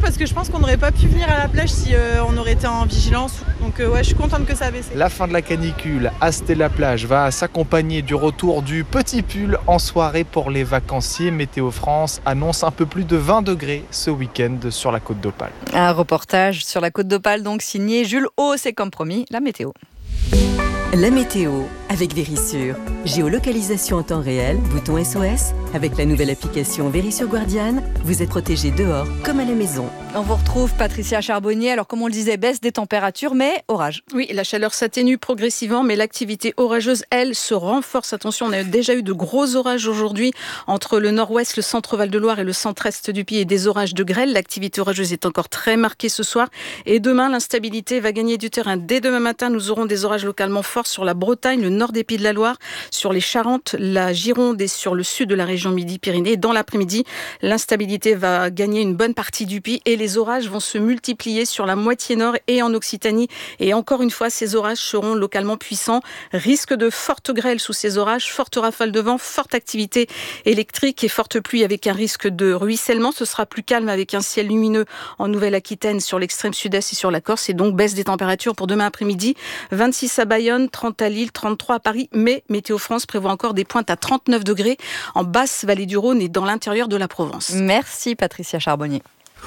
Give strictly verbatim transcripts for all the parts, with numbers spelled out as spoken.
parce que je pense qu'on n'aurait pas pu venir à la plage si euh, on aurait été en vigilance. Donc euh, ouais, je suis contente que ça a baissé. La fin de la canicule à Stella-Plage va s'accompagner du retour du petit pull en soirée pour les vacanciers. Météo France annonce un peu plus de vingt degrés ce week-end sur la côte d'Opale. Un reportage sur la côte d'Opale, donc signé Jules Haut, c'est comme promis, la météo. La météo avec Vérissure. Géolocalisation en temps réel, bouton S O S. Avec la nouvelle application Vérissure Guardian, vous êtes protégé dehors comme à la maison. On vous retrouve Patricia Charbonnier. Alors comme on le disait, baisse des températures, mais orage. Oui, la chaleur s'atténue progressivement, mais l'activité orageuse, elle, se renforce. Attention, on a déjà eu de gros orages aujourd'hui entre le nord-ouest, le centre Val-de-Loire et le centre-est du pays, et des orages de grêle. L'activité orageuse est encore très marquée ce soir. Et demain, l'instabilité va gagner du terrain. Dès demain matin, nous aurons des orages localement forts sur la Bretagne, le nord des Pays de la Loire, sur les Charentes, la Gironde et sur le sud de la région Midi-Pyrénées. Dans l'après-midi, l'instabilité va gagner une bonne partie du pays et les orages vont se multiplier sur la moitié nord et en Occitanie. Et encore une fois, ces orages seront localement puissants. Risque de fortes grêles sous ces orages, fortes rafales de vent, forte activité électrique et forte pluie avec un risque de ruissellement. Ce sera plus calme avec un ciel lumineux en Nouvelle-Aquitaine, sur l'extrême sud-est et sur la Corse. Et donc, baisse des températures pour demain après-midi. vingt-six à Bayonne, trente à Lille, trente-trois à Paris. Mais Météo France prévoit encore des pointes à trente-neuf degrés en basse vallée du Rhône et dans l'intérieur de la Provence. Merci Patricia Charbonnier.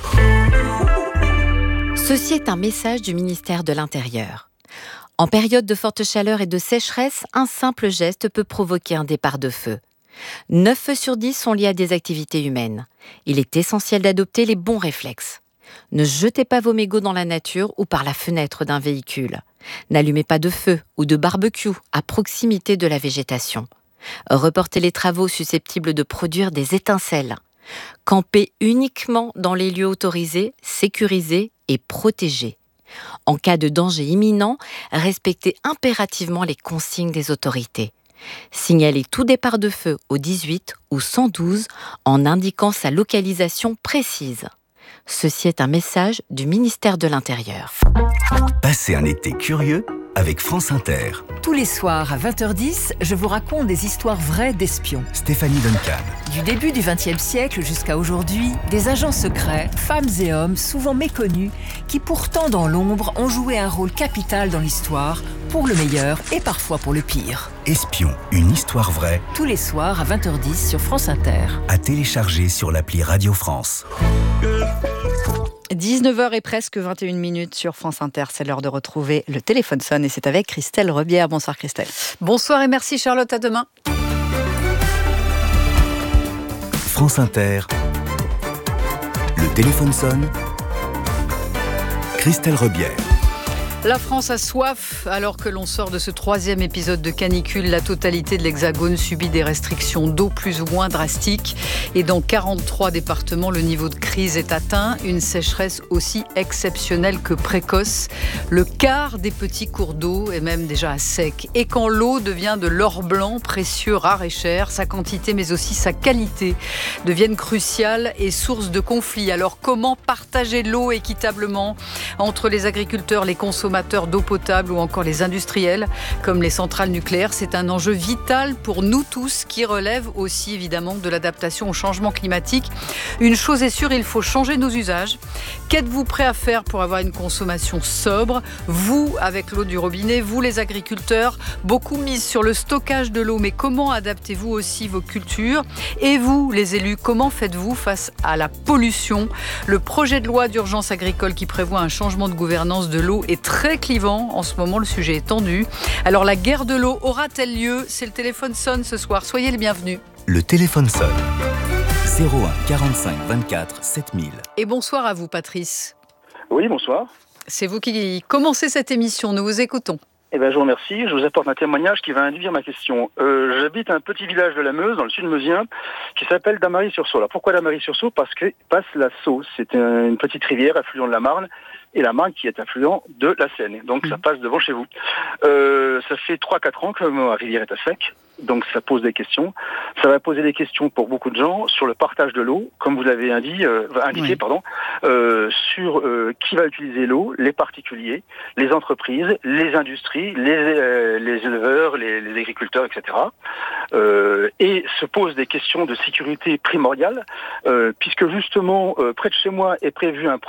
Ceci est un message du ministère de l'Intérieur. En période de forte chaleur et de sécheresse, un simple geste peut provoquer un départ de feu. neuf feux sur dix sont liés à des activités humaines. Il est essentiel d'adopter les bons réflexes. Ne jetez pas vos mégots dans la nature ou par la fenêtre d'un véhicule. N'allumez pas de feu ou de barbecue à proximité de la végétation. Reportez les travaux susceptibles de produire des étincelles. Campez uniquement dans les lieux autorisés, sécurisés et protégés. En cas de danger imminent, respectez impérativement les consignes des autorités. Signalez tout départ de feu au dix-huit ou cent douze en indiquant sa localisation précise. Ceci est un message du ministère de l'Intérieur. Passez un été curieux avec France Inter. Tous les soirs à vingt heures dix, je vous raconte des histoires vraies d'espions. Stéphanie Duncan. Du début du vingtième siècle jusqu'à aujourd'hui, des agents secrets, femmes et hommes souvent méconnus, qui pourtant dans l'ombre ont joué un rôle capital dans l'histoire, pour le meilleur et parfois pour le pire. Espion, une histoire vraie. Tous les soirs à vingt heures dix sur France Inter. À télécharger sur l'appli Radio France. dix-neuf heures et presque vingt et une minutes sur France Inter. C'est l'heure de retrouver le téléphone sonne et c'est avec Christelle Rebière. Bonsoir Christelle. Bonsoir et merci Charlotte, à demain. France Inter. Le téléphone sonne. Christelle Rebière. La France a soif alors que l'on sort de ce troisième épisode de canicule. La totalité de l'Hexagone subit des restrictions d'eau plus ou moins drastiques. Et dans quarante-trois départements, le niveau de crise est atteint. Une sécheresse aussi exceptionnelle que précoce. Le quart des petits cours d'eau est même déjà à sec. Et quand l'eau devient de l'or blanc, précieux, rare et cher, sa quantité mais aussi sa qualité deviennent cruciales et source de conflits. Alors comment partager l'eau équitablement entre les agriculteurs, les consommateurs d'eau potable ou encore les industriels comme les centrales nucléaires? C'est un enjeu vital pour nous tous qui relève aussi évidemment de l'adaptation au changement climatique. Une chose est sûre, il faut changer nos usages. Qu'êtes-vous prêt à faire pour avoir une consommation sobre? Vous, avec l'eau du robinet, vous les agriculteurs, beaucoup misent sur le stockage de l'eau, mais comment adaptez-vous aussi vos cultures? Et vous, les élus, comment faites-vous face à la pollution? Le projet de loi d'urgence agricole qui prévoit un changement de gouvernance de l'eau est très très clivant. En ce moment, le sujet est tendu. Alors, la guerre de l'eau aura-t-elle lieu? C'est le téléphone sonne ce soir. Soyez les bienvenus. Le téléphone sonne. zéro un quarante-cinq vingt-quatre sept mille. Et bonsoir à vous, Patrice. Oui, bonsoir. C'est vous qui commencez cette émission. Nous vous écoutons. Eh bien, je vous remercie. Je vous apporte un témoignage qui va induire ma question. Euh, j'habite un petit village de la Meuse, dans le sud meusien, qui s'appelle Damary-sur-Sault. Alors, pourquoi Damary-sur-Sault? Parce que passe la Sault. C'est une petite rivière, affluent de la Marne, et la Marne qui est affluent de la Seine. Donc, ça passe devant chez vous. Euh, ça fait trois quatre ans que ma rivière est à sec. Donc, ça pose des questions. Ça va poser des questions pour beaucoup de gens sur le partage de l'eau, comme vous l'avez indiqué, euh, indiqué oui. pardon, euh, sur euh, qui va utiliser l'eau, les particuliers, les entreprises, les industries, les, euh, les éleveurs, les, les agriculteurs, et cetera. Euh, et se posent des questions de sécurité primordiale, euh, puisque justement, euh, près de chez moi est prévu un